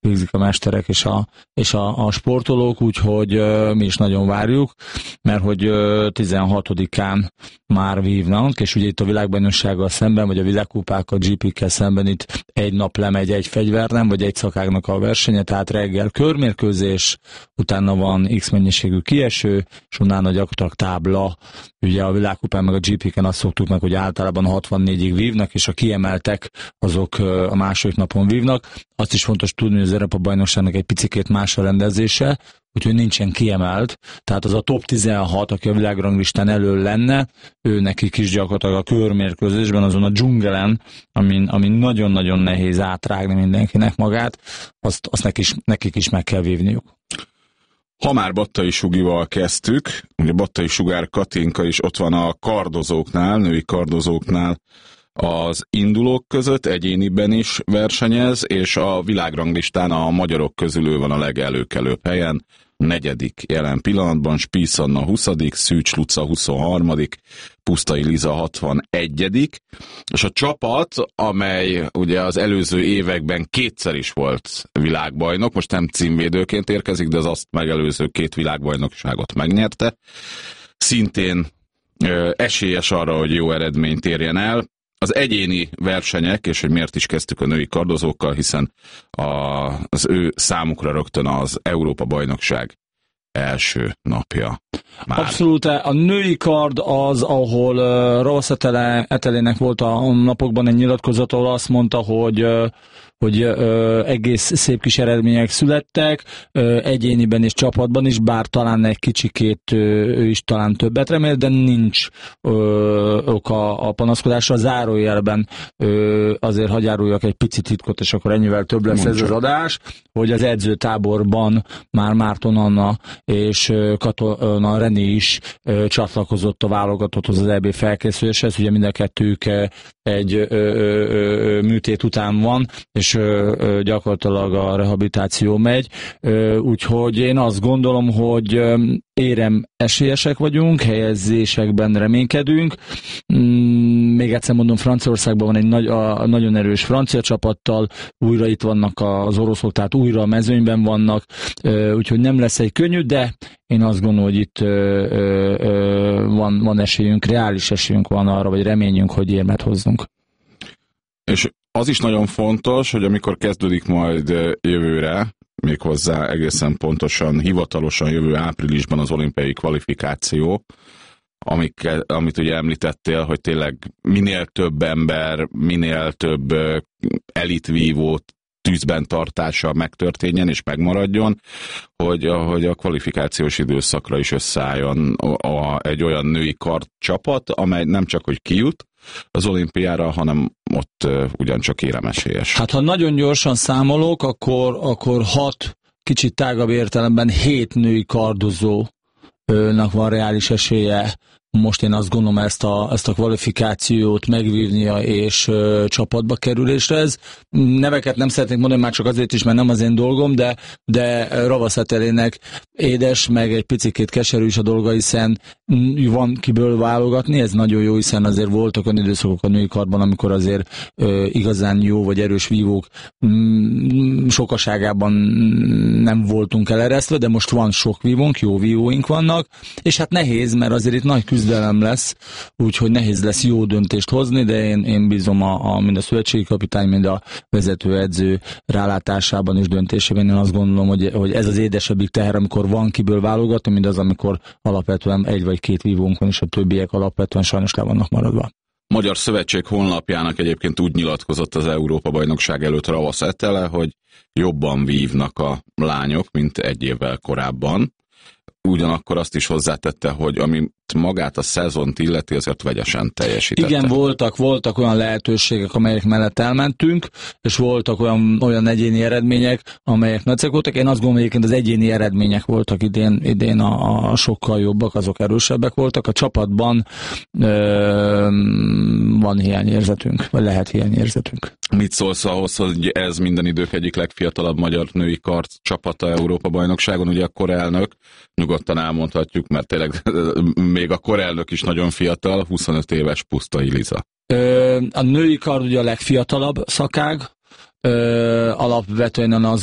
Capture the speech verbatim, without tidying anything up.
végzik a mesterek és a, és a, a sportolók, úgyhogy mi is nagyon várjuk, mert hogy tizenhatodikán már vívnak, és ugye itt a világbajnoksággal szemben, vagy a világkupákkal, gé pé-kkel szemben itt egy nap lemegy egy fegyvernem, vagy egy szakágnak a versenye, tehát reggel körmérkőzés, utána van X mennyiségű kieső, és utána gyakorlatilag tábla. Ugye a világkupán meg a gé pé-ken azt szoktuk meg, hogy általában hatvannégyig vívnak, és a kiemeltek azok a második napon vívnak. Azt is fontos tudni, hogy az Európa-bajnokságnak egy picikét más a rendezése, úgyhogy nincsen kiemelt, tehát az a top tizenhat, aki a világranglistán elől lenne, ő nekik is gyakorlatilag a körmérkőzésben, azon a dzsungelen, amin, amin nagyon-nagyon nehéz átrágni mindenkinek magát, azt, azt nekik, is, nekik is meg kell vívniuk. Ha már Battai Sugival kezdtük, ugye Battai Sugár Katinka is ott van a kardozóknál, női kardozóknál az indulók között, egyéniben is versenyez, és a világranglistán a magyarok közül ő van a legelőkelőbb helyen, negyedik jelen pillanatban, Spiess Anna huszadik, Szűcs Luca huszonharmadik, Pusztai Liza hatvanegyedik, és a csapat, amely ugye az előző években kétszer is volt világbajnok, most nem címvédőként érkezik, de az azt megelőző két világbajnokságot megnyerte, szintén ö, esélyes arra, hogy jó eredményt érjen el. Az egyéni versenyek, és hogy miért is kezdtük a női kardozókkal, hiszen a, az ő számukra rögtön az Európa-bajnokság első napja már. Abszolút, a női kard az, ahol uh, Ravasz Etelének volt a napokban egy nyilatkozat, ahol azt mondta, hogy uh, hogy ö, egész szép kis eredmények születtek, ö, egyéniben és csapatban is, bár talán egy kicsikét ö, ő is talán többet remél, de nincs ö, oka a panaszkodásra. Zárójelben ö, azért hagyjáruljak egy picit titkot, és akkor ennyivel több lesz Mondjuk. Ez az adás, hogy az edzőtáborban már Márton Anna és Katona René is ö, csatlakozott a válogatotthoz az é bé felkészüléshez, ugye mind a kettők egy ö, ö, ö, műtét után van, és ö, gyakorlatilag a rehabilitáció megy, ö, úgyhogy én azt gondolom, hogy ö, érem esélyesek vagyunk, helyezésekben reménykedünk. Mm, még egyszer mondom, Franciaországban van egy nagy, a, nagyon erős francia csapattal, újra itt vannak az oroszok, tehát újra a mezőnyben vannak, ö, úgyhogy nem lesz egy könnyű, de én azt gondolom, hogy itt ö, ö, ö, van, van esélyünk, reális esélyünk van arra, vagy reményünk, hogy érmet hozzunk. És az is nagyon fontos, hogy amikor kezdődik majd jövőre, méghozzá egészen pontosan, hivatalosan jövő áprilisban az olimpiai kvalifikáció, amikkel, amit ugye említettél, hogy tényleg minél több ember, minél több elitvívót tűzben tartása megtörténjen és megmaradjon, hogy, hogy a kvalifikációs időszakra is összeálljon a, a, egy olyan női kardcsapat, amely nem csak hogy kijut az olimpiára, hanem ott uh, ugyancsak éremesélyes. Hát ha nagyon gyorsan számolok, akkor, akkor hat, kicsit tágabb értelemben hét női kardozónak van reális esélye. Most én azt gondolom ezt a, ezt a kvalifikációt megvívnia és ö, csapatba kerülésre. Ez neveket nem szeretnék mondani, már csak azért is, mert nem az én dolgom, de, de Ravasz Etelének édes, meg egy picikét keserű is a dolga, hiszen van kiből válogatni, ez nagyon jó, hiszen azért voltak olyan időszakok a női kardban, amikor azért ö, igazán jó vagy erős vívók m, sokaságában nem voltunk eleresztve, de most van sok vívónk, jó vívóink vannak, és hát nehéz, mert azért itt nagy küzdelem lesz, úgyhogy nehéz lesz jó döntést hozni, de én, én bízom a, a, mind a szövetségi kapitány, mind a vezetőedző rálátásában és döntésében. Én azt gondolom, hogy, hogy ez az édesebbik teher, amikor van kiből válogatni, mint az, amikor alapvetően egy vagy két vívónk van, és a többiek alapvetően sajnos le vannak maradva. Magyar Szövetség honlapjának egyébként úgy nyilatkozott az Európa-bajnokság előtt Ravasz Etele, hogy jobban vívnak a lányok, mint egy évvel korábban. Ugyanakkor azt is hozzátette, hogy ami magát a szezont illeti, azért vegyesen teljesítette. Igen, voltak, voltak olyan lehetőségek, amelyek mellett elmentünk, és voltak olyan, olyan egyéni eredmények, amelyek nagyszerűek voltak. Én azt gondolom, hogy egyébként az egyéni eredmények voltak idén, idén a, a sokkal jobbak, azok erősebbek voltak. A csapatban ö, van hiányérzetünk, vagy lehet hiányérzetünk. Mit szólsz ahhoz, hogy ez minden idők egyik legfiatalabb magyar női kard csapata Európa-bajnokságon, ugye a korelnök, nyugodtan elmondhatjuk, mert tényleg még a korelnök is nagyon fiatal, huszonöt éves Pusztai Liza. Ö, a női kard ugye a legfiatalabb szakág, ö, alapvetően azt